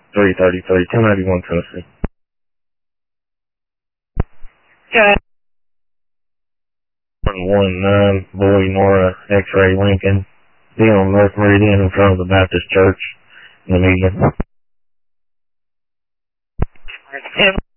333, 1091 Tennessee. Okay. 119, Boy Nora, X-Ray Lincoln. Be on North Meridian in front of the Baptist Church in the median.